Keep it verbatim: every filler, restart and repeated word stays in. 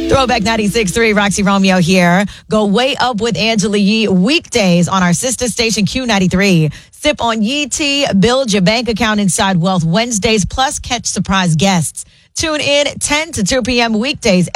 Throwback ninety-six point three, Roxy Romeo here. Go way up with Angela Yee weekdays on our sister station Q ninety-three. Sip on Yee tea, build your bank account inside Wealth Wednesdays, plus catch surprise guests. Tune in ten to two p.m. weekdays